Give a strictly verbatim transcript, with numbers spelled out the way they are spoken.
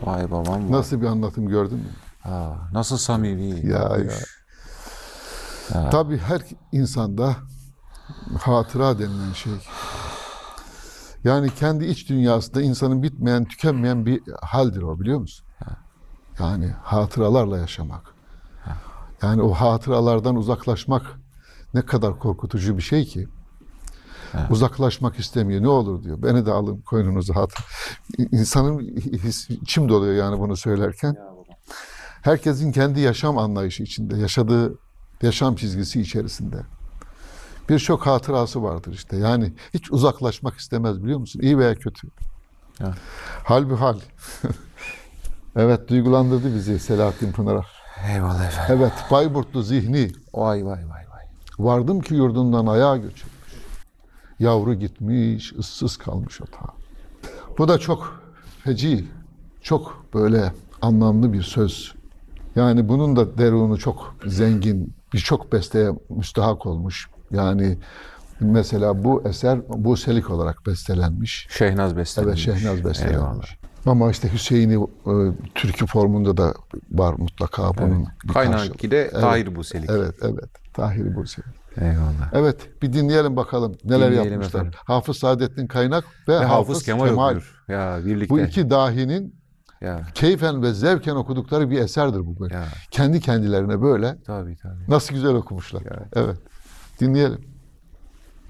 Vay babam vay. Nasıl bir anlatım gördün mü? Ha, nasıl samimi. Ya bakmış. ya. Tabii her insanda hatıra denilen şey, yani kendi iç dünyasında insanın bitmeyen, tükenmeyen bir haldir o, biliyor musun? Yani hatıralarla yaşamak. Yani o hatıralardan uzaklaşmak ne kadar korkutucu bir şey ki. Evet. Uzaklaşmak istemiyor. Ne olur diyor. Beni de alın koynunuza hatır. İnsanın his, içim doluyor yani bunu söylerken. Herkesin kendi yaşam anlayışı içinde, yaşadığı yaşam çizgisi içerisinde. Birçok hatırası vardır işte. Yani hiç uzaklaşmak istemez, biliyor musun? İyi veya kötü. Evet. Halbuhal. Evet, duygulandırdı bizi Selahattin Pınar. Eyvallah efendim. Evet, Bayburtlu zihni. Vay vay vay vay. Vardım ki yurdundan ayağa göçülmüş. Yavru gitmiş, ıssız kalmış ota. Bu da çok feci, çok böyle anlamlı bir söz. Yani bunun da derunu çok zengin, birçok besteye müstahak olmuş. Yani mesela bu eser Buselik olarak bestelenmiş. Şehnaz Evet, beslenmiş. Şehnaz bestelenmiş. Eyvallah. Ama işte Hüseyin'i e, türkü formunda da var mutlaka bunun Evet. bir Kaynak karşılığı. ki de Evet, Tahir Buselik. Evet, evet. Tahir Buselik. Eyvallah. Evet, bir dinleyelim bakalım neler Dinleyelim yapmışlar. efendim. Hafız Saadettin Kaynak ve, Ve Hafız, Hafız Kemal, Kemal. okuyor. Ya birlikte. Bu iki dahinin Ya. keyfen ve zevken okudukları bir eserdir bu böyle. Ya. Kendi kendilerine böyle Tabii tabii. nasıl güzel okumuşlar. Ya. Evet, dinleyelim.